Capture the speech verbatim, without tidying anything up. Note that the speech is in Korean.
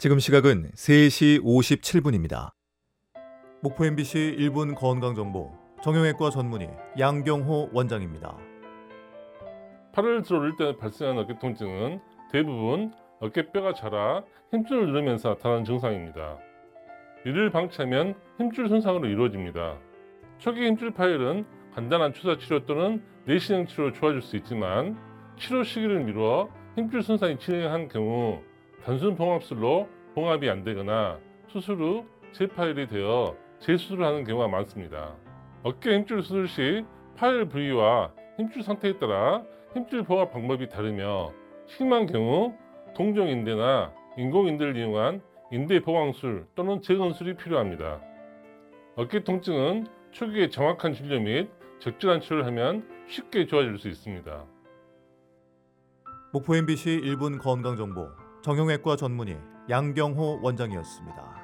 지금 시각은 세 시 오십칠 분입니다. 목포 엠비씨 일 분 건강정보 정형외과 전문의 양경호 원장입니다. 팔을 들어올릴 때 발생하는 어깨 통증은 대부분 어깨뼈가 자라 힘줄을 누르면서 나타나는 증상입니다. 이를 방치하면 힘줄 손상으로 이루어집니다. 초기 힘줄 파열은 간단한 주사 치료 또는 내시경 치료로 좋아질 수 있지만 치료 시기를 미루어 힘줄 손상이 진행한 경우 단순 봉합술로 봉합이 안 되거나 수술 후 재파열이 되어 재수술을 하는 경우가 많습니다. 어깨 힘줄 수술 시 파열 부위와 힘줄 상태에 따라 힘줄 봉합 방법이 다르며 심한 경우 동종인대나 인공인대를 이용한 인대 보강술 또는 재건술이 필요합니다. 어깨 통증은 초기에 정확한 진료 및 적절한 치료를 하면 쉽게 좋아질 수 있습니다. 목포 엠비씨 일 분 건강정보 정형외과 전문의 양경호 원장이었습니다.